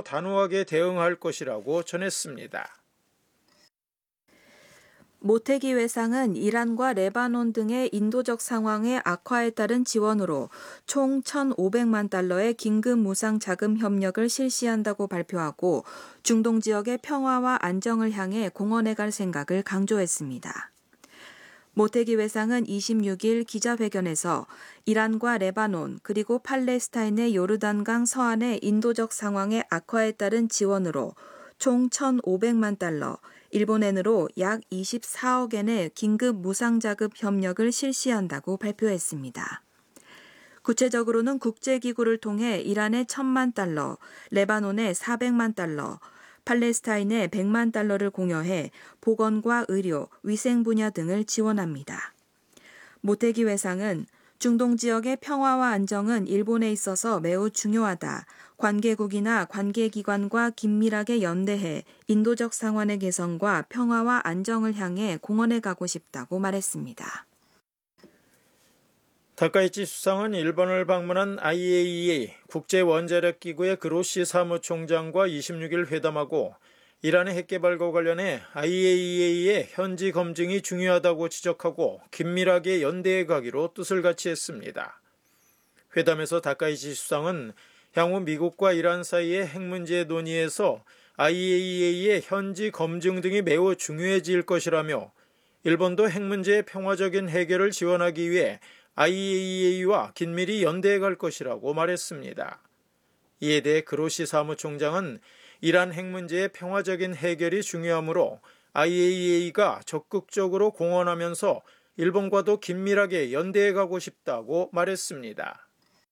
적극적으로 단호하게 대응할 것이라고 전했습니다. 모태기 외상은 이란과 레바논 등의 인도적 상황의 악화에 따른 지원으로 총 1,500만 달러의 긴급 무상 자금 협력을 실시한다고 발표하고 중동 지역의 평화와 안정을 향해 공헌해 갈 생각을 강조했습니다. 모태기 외상은 26일 기자회견에서 이란과 레바논 그리고 팔레스타인의 요르단강 서안의 인도적 상황의 악화에 따른 지원으로 총 1,500만 달러, 일본엔으로 약 24억 엔의 긴급 무상자금 협력을 실시한다고 발표했습니다. 구체적으로는 국제기구를 통해 이란에 1,000만 달러, 레바논에 400만 달러, 팔레스타인에 100만 달러를 공여해 보건과 의료, 위생 분야 등을 지원합니다. 모태기 외상은 중동 지역의 평화와 안정은 일본에 있어서 매우 중요하다. 관계국이나 관계기관과 긴밀하게 연대해 인도적 상황의 개선과 평화와 안정을 향해 공헌해 가고 싶다고 말했습니다. 다카이치 수상은 일본을 방문한 IAEA 국제원자력기구의 그로시 사무총장과 26일 회담하고 이란의 핵개발과 관련해 IAEA의 현지 검증이 중요하다고 지적하고 긴밀하게 연대해 가기로 뜻을 같이 했습니다. 회담에서 다카이치 수상은 향후 미국과 이란 사이의 핵 문제 논의에서 IAEA의 현지 검증 등이 매우 중요해질 것이라며 일본도 핵 문제의 평화적인 해결을 지원하기 위해 IAEA와 긴밀히 연대해 갈 것이라고 말했습니다. 이에 대해 그로시 사무총장은 이란 핵 문제의 평화적인 해결이 중요하므로 IAEA가 적극적으로 공헌하면서 일본과도 긴밀하게 연대해 가고 싶다고 말했습니다.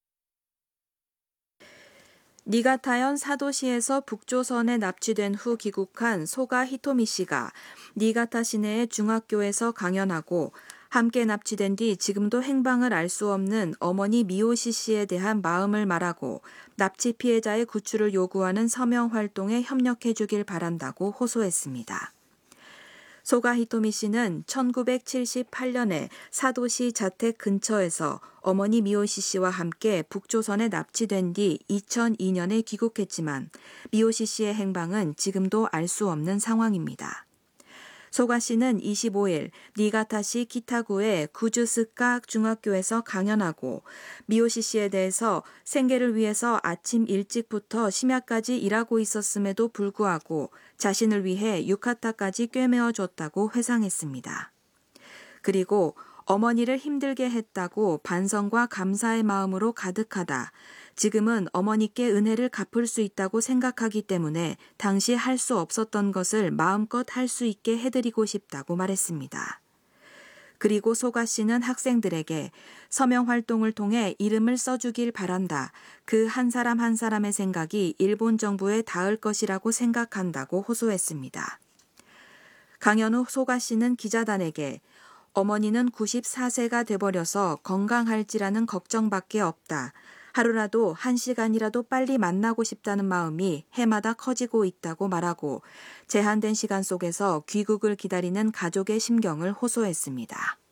니가타현 사도시에서 북조선에 납치된 후 귀국한 소가 히토미 씨가 니가타 시내의 중학교에서 강연하고 함께 납치된 뒤 지금도 행방을 알 수 없는 어머니 미오시 씨에 대한 마음을 말하고 납치 피해자의 구출을 요구하는 서명 활동에 협력해 주길 바란다고 호소했습니다. 소가 히토미 씨는 1978년에 사도시 자택 근처에서 어머니 미오시 씨와 함께 북조선에 납치된 뒤 2002년에 귀국했지만 미오시 씨의 행방은 지금도 알 수 없는 상황입니다. 소가 씨는 25일 니가타시 키타구의 구주스카 중학교에서 강연하고 미오시 씨에 대해서 생계를 위해서 아침 일찍부터 심야까지 일하고 있었음에도 불구하고 자신을 위해 유카타까지 꿰매어 줬다고 회상했습니다. 그리고 어머니를 힘들게 했다고 반성과 감사의 마음으로 가득하다. 지금은 어머니께 은혜를 갚을 수 있다고 생각하기 때문에 당시 할 수 없었던 것을 마음껏 할 수 있게 해드리고 싶다고 말했습니다. 그리고 소가 씨는 학생들에게 서명 활동을 통해 이름을 써주길 바란다. 그 한 사람 한 사람의 생각이 일본 정부에 닿을 것이라고 생각한다고 호소했습니다. 강연 후 소가 씨는 기자단에게 어머니는 94세가 돼버려서 건강할지라는 걱정밖에 없다. 하루라도 1시간이라도 빨리 만나고 싶다는 마음이 해마다 커지고 있다고 말하고 제한된 시간 속에서 귀국을 기다리는 가족의 심경을 호소했습니다.